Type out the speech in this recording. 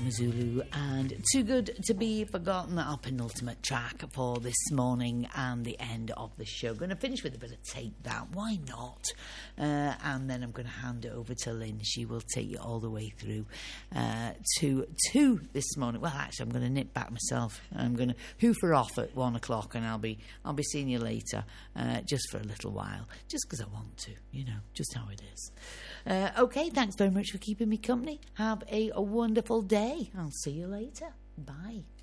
Amazulu and Too Good to Be Forgotten, our penultimate track for this morning and the end of the show. Going to finish with a bit of Take That, why not? And then I'm going to hand it over to Lynn. She will take you all the way through to 2 this morning. Well, actually, I'm going to nip back myself. I'm going to hoofer off at 1 o'clock, and I'll be seeing you later, just for a little while, just because I want to, just how it is. Okay, thanks very much for keeping me company. Have a wonderful day. I'll see you later. Bye.